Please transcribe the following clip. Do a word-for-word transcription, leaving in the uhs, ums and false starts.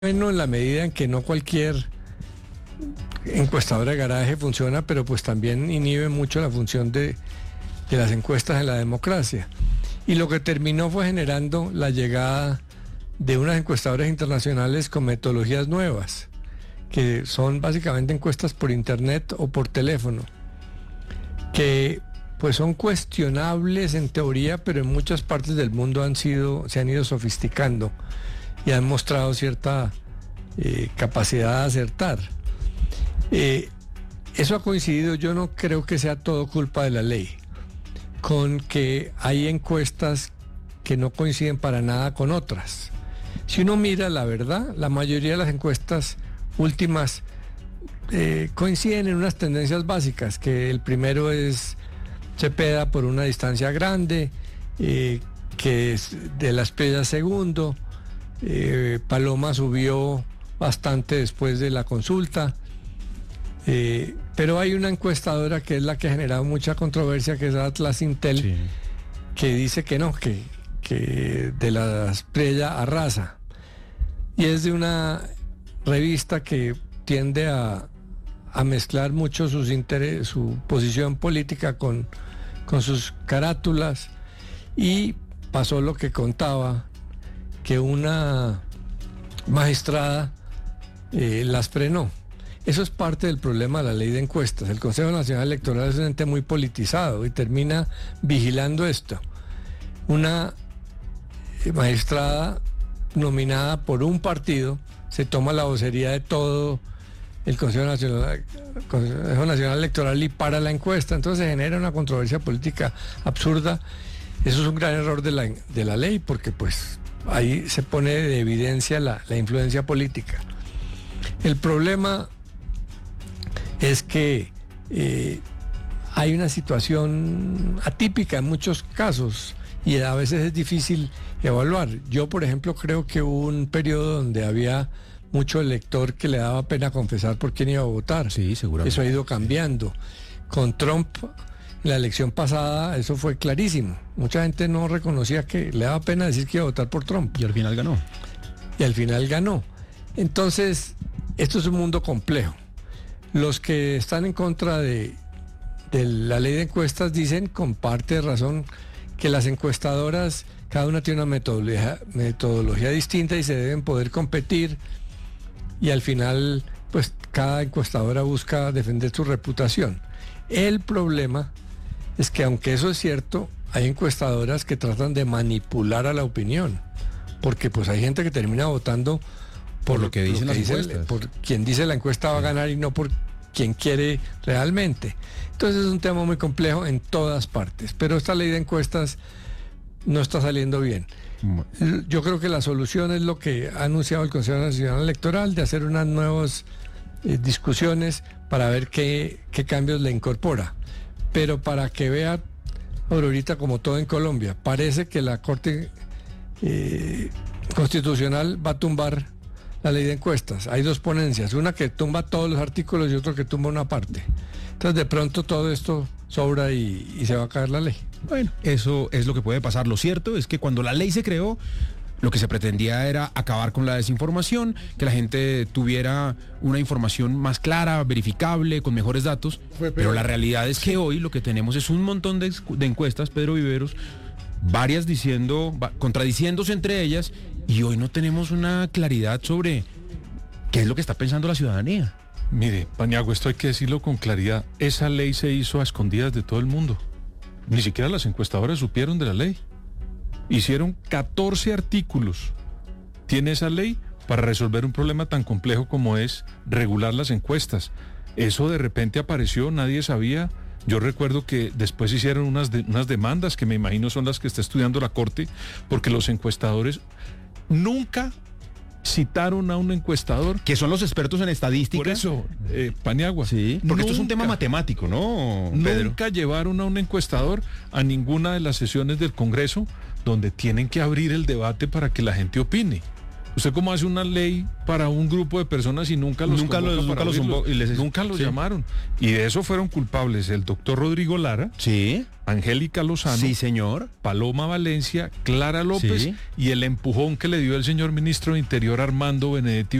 Bueno, en la medida en que no cualquier encuestadora de garaje funciona, pero pues también inhibe mucho la función de, de las encuestas en la democracia. Y lo que terminó fue generando la llegada de unas encuestadoras internacionales con metodologías nuevas, que son básicamente encuestas por internet o por teléfono, que pues son cuestionables en teoría, pero en muchas partes del mundo han sido, se han ido sofisticando y han mostrado cierta eh, capacidad de acertar. Eh, eso ha coincidido, yo no creo que sea todo culpa de la ley, con que hay encuestas que no coinciden para nada con otras. Si uno mira la verdad, la mayoría de las encuestas últimas eh, coinciden en unas tendencias básicas, que el primero es Cepeda por una distancia grande, eh, que es de la Espriella segundo, eh, Paloma subió bastante después de la consulta, eh, pero hay una encuestadora que es la que ha generado mucha controversia, que es Atlas Intel, sí, que dice que no, que, que de la Espriella arrasa, y es de una revista que tiende a, a mezclar mucho sus intereses, su posición política con, con sus carátulas, y pasó lo que contaba, que una magistrada eh, las frenó. Eso es parte del problema de la ley de encuestas. El Consejo Nacional Electoral es un ente muy politizado y termina vigilando esto. Una magistrada nominada por un partido se toma la vocería de todo el Consejo Nacional, Consejo Nacional Electoral y para la encuesta. Entonces se genera una controversia política absurda. Eso es un gran error de la, de la ley, porque pues ahí se pone de evidencia la, la influencia política. El problema es que eh, hay una situación atípica en muchos casos y a veces es difícil evaluar. Yo, por ejemplo, creo que hubo un periodo donde había mucho elector que le daba pena confesar por quién iba a votar. Sí, seguramente. Eso ha ido cambiando. Con Trump, la elección pasada, eso fue clarísimo. Mucha gente no reconocía, que le daba pena decir que iba a votar por Trump. Y al final ganó. Y al final ganó. Entonces, esto es un mundo complejo. Los que están en contra de, de la ley de encuestas dicen, con parte de razón, que las encuestadoras, cada una tiene una metodología, metodología distinta y se deben poder competir, y al final, pues cada encuestadora busca defender su reputación. El problema es que, aunque eso es cierto, hay encuestadoras que tratan de manipular a la opinión, porque pues hay gente que termina votando por, por lo que dicen lo que las dice, encuestas. por quien dice la encuesta va a ganar y no por quien quiere realmente. Entonces es un tema muy complejo en todas partes, pero esta ley de encuestas no está saliendo bien. Yo creo que la solución es lo que ha anunciado el Consejo Nacional Electoral, de hacer unas nuevas eh, discusiones para ver qué, qué cambios le incorpora. Pero para que vea, ahorita, como todo en Colombia, parece que la Corte eh, Constitucional va a tumbar la ley de encuestas. Hay dos ponencias, una que tumba todos los artículos y otra que tumba una parte. Entonces de pronto todo esto sobra y, y se va a caer la ley. Bueno, eso es lo que puede pasar. Lo cierto es que cuando la ley se creó, lo que se pretendía era acabar con la desinformación, que la gente tuviera una información más clara, verificable, con mejores datos. Pero la realidad es que hoy lo que tenemos es un montón de, de encuestas, Pedro Viveros, varias diciendo, contradiciéndose entre ellas, y hoy no tenemos una claridad sobre qué es lo que está pensando la ciudadanía. Mire, Paniagua, esto hay que decirlo con claridad. Esa ley se hizo a escondidas de todo el mundo. Ni siquiera las encuestadoras supieron de la ley. Hicieron catorce artículos. Tiene esa ley para resolver un problema tan complejo como es regular las encuestas. Eso de repente apareció, nadie sabía. Yo recuerdo que después hicieron unas, de, unas demandas que me imagino son las que está estudiando la Corte, porque los encuestadores nunca citaron a un encuestador. Que son los expertos en estadística. Por eso, eh, Paniagua. Sí, porque nunca, esto es un tema matemático, ¿no, Pedro? Nunca llevaron a un encuestador a ninguna de las sesiones del Congreso donde tienen que abrir el debate para que la gente opine. ¿Usted cómo hace una ley para un grupo de personas y nunca los Nunca convoca los- para nunca los oírlos? convo- y les- Nunca los sí. llamaron. Y de eso fueron culpables el doctor Rodrigo Lara, Sí, Angélica Lozano, sí, señor. Paloma Valencia, Clara López Sí. y el empujón que le dio el señor ministro de Interior Armando Benedetti